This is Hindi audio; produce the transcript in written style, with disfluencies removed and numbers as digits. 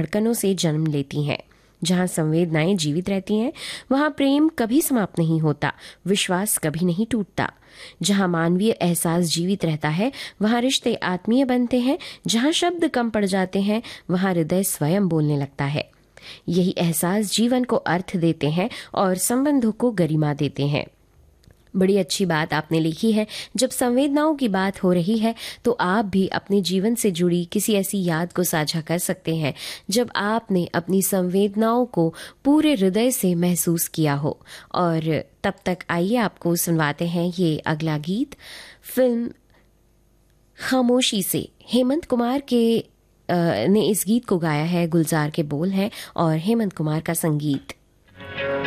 धड़कनों से जन्म लेती हैं। जहाँ संवेदनाएं जीवित रहती हैं वहाँ प्रेम कभी समाप्त नहीं होता, विश्वास कभी नहीं टूटता। जहाँ मानवीय एहसास जीवित रहता है वहाँ रिश्ते आत्मीय बनते हैं। जहाँ शब्द कम पड़ जाते हैं वहाँ हृदय स्वयं बोलने लगता है। यही एहसास जीवन को अर्थ देते हैं और संबंधों को गरिमा देते हैं। बड़ी अच्छी बात आपने लिखी है। जब संवेदनाओं की बात हो रही है तो आप भी अपने जीवन से जुड़ी किसी ऐसी याद को साझा कर सकते हैं जब आपने अपनी संवेदनाओं को पूरे हृदय से महसूस किया हो। और तब तक आइए आपको सुनवाते हैं ये अगला गीत। फिल्म खामोशी से हेमंत कुमार ने इस गीत को गाया है। गुलजार के बोल हैं और हेमंत कुमार का संगीत।